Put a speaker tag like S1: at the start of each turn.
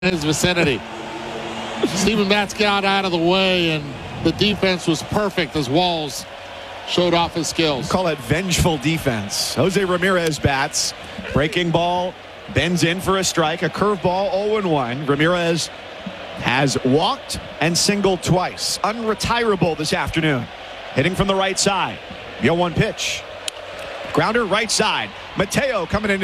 S1: in his vicinity. Steven Matz got out of the way, and the defense was perfect as Walls showed off his skills.
S2: Call it vengeful defense. Jose Ramirez bats. Breaking ball bends in for a strike. A curveball 0-1. Ramirez has walked and singled twice. Unretirable this afternoon. Hitting from the right side. 0-1 pitch. Grounder right side. Mateo coming in.